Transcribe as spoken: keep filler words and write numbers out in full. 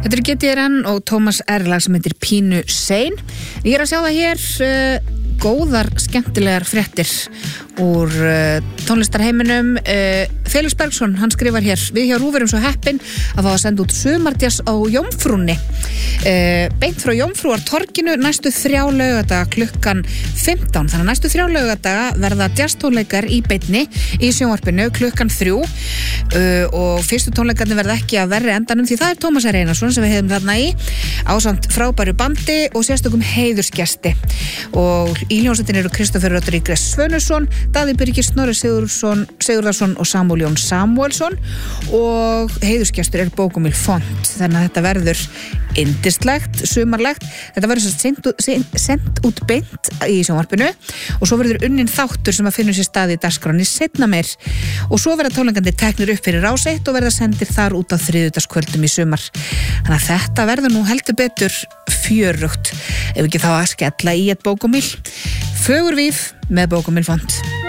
Þetta er G T R N og Tómas R. lag sem heitir Pínu sein. Ég er að sjá það hér uh, góðar, skemmtilegar fréttir úr uh, tónlistarheiminum. uh, Felix Bergsson, hann skrifar hér: við hjá RÚV erum svo heppin að fá að senda út sumardjass á Jómfrúnni, uh, beint frá Jómfrúartorginu næstu þrjá laugardaga klukkan fimmtán. Þannig að næstu þrjá laugardaga verða jazztónleikar í beinni í sjónvarpinu klukkan þrjú, uh, og fyrstu tónleikarnir verða ekki að verri endanum því það er Tómas R. Einarsson sem við hefum þarna í ásamt frábæru bandi og sérstökum heiðursgesti. Og í hljómsveitinni eru Kristoffer Rodríguez Svönusson, Daði Birgir Snorri Sigurðsson, Sigurðarsson og Samúel Jón Samúelsson, og heiðursgestur er Bókumil Font. Þannig að þetta verður yndislegt, sumarlegt. Þetta verður sendt, sendt út beint í sjónvarpinu og svo verður unnin þáttur sem að finnur sér stað í dagskráni seinna meir, og svo verða tónleikandi teknir upp fyrir Rás eitt og verða sendir þar út á þriðjudagskvöldum í sumar. Þannig að þetta verður nú heldur betur fjörugt, ef ekki þá að skella í eitt Bókumil. Fögur víf með Bókumil Font.